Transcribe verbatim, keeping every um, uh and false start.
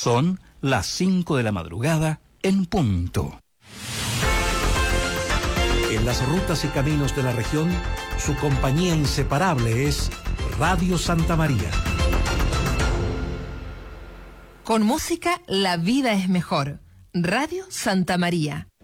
Son las cinco de la madrugada en punto. En las rutas y caminos de la región, su compañía inseparable es Radio Santa María. Con música, la vida es mejor. Radio Santa María.